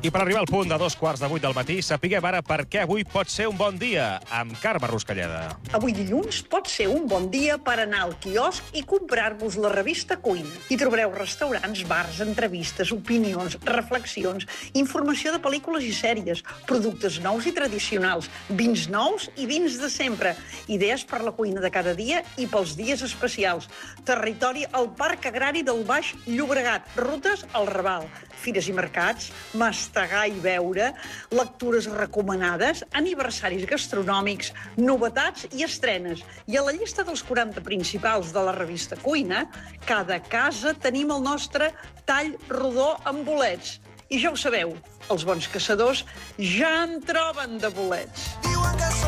I per arribar al punt de 7:15 del matí, sapiguem ara per què avui pot ser un bon dia, amb Carme Ruscalleda. Avui dilluns pot ser un bon dia per anar al quiosc i comprar-vos la revista Cuina. Hi trobareu restaurants, bars, entrevistes, opinions, reflexions, informació de pel·lícules i sèries, productes nous i tradicionals, vins nous i vins de sempre, idees per la cuina de cada dia i pels dies especials. Territori al Parc Agrari del Baix Llobregat, rutes al Raval, fires i mercats, mastegar i beure, lectures recomanades, aniversaris gastronòmics, novetats i estrenes. I a la llista dels 40 principals de la revista Cuina, cada casa tenim el nostre tall rodó amb bolets. I ja ho sabeu, els bons caçadors ja en troben de bolets.